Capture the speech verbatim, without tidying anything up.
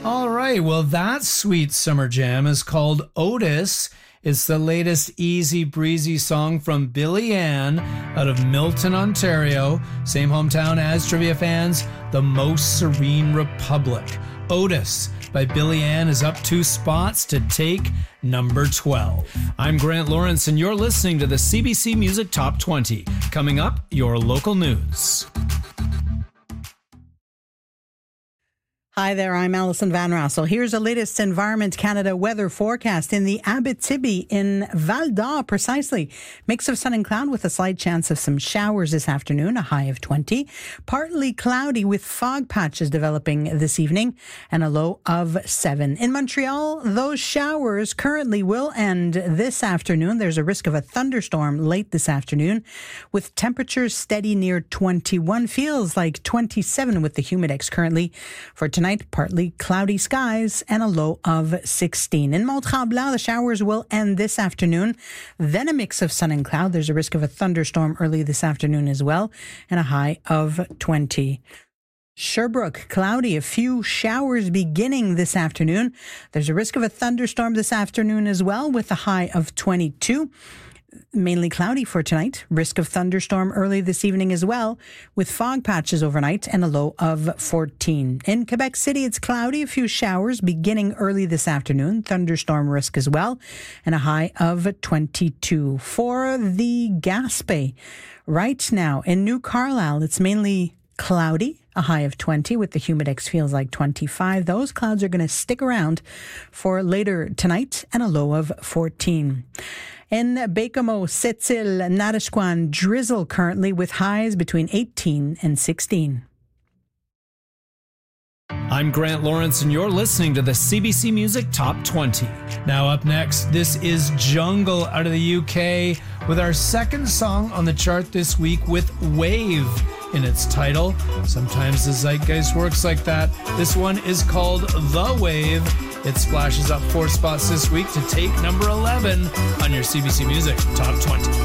All right, well, that sweet summer jam is called Otis. It's the latest easy breezy song from Billy Ann out of Milton, Ontario. Same hometown as trivia fans, the Most Serene Republic. Otis by Billy Ann is up two spots to take number twelve. I'm Grant Lawrence, and you're listening to the C B C Music Top twenty. Coming up, your local news. Hi there, I'm Alison Van Rassel. Here's the latest Environment Canada weather forecast in the Abitibi in Val d'Or, precisely. Mix of sun and cloud with a slight chance of some showers this afternoon, a high of twenty. Partly cloudy with fog patches developing this evening and a low of seven. In Montreal, those showers currently will end this afternoon. There's a risk of a thunderstorm late this afternoon with temperatures steady near twenty-one. Feels like twenty-seven with the humidex currently. For tonight, partly cloudy skies and a low of sixteen. In Mont-Tremblant, the showers will end this afternoon. Then a mix of sun and cloud. There's a risk of a thunderstorm early this afternoon as well, and a high of twenty. Sherbrooke, cloudy, a few showers beginning this afternoon. There's a risk of a thunderstorm this afternoon as well, with a high of twenty-two. Mainly cloudy for tonight. Risk of thunderstorm early this evening as well, with fog patches overnight and a low of fourteen. In Quebec City, it's cloudy, a few showers beginning early this afternoon. Thunderstorm risk as well, and a high of twenty-two. For the Gaspé, right now in New Carlisle, it's mainly cloudy, a high of twenty, with the humidex feels like twenty-five. Those clouds are going to stick around for later tonight and a low of fourteen. In Baie-Comeau, Sept-Îles, Natashquan, drizzle currently with highs between eighteen and sixteen. I'm Grant Lawrence, and you're listening to the C B C Music Top twenty. Now up next, this is Jungle out of the U K with our second song on the chart this week with Wave in its title. Sometimes the zeitgeist works like that. This one is called The Wave. It splashes up four spots this week to take number eleven on your C B C Music Top twenty.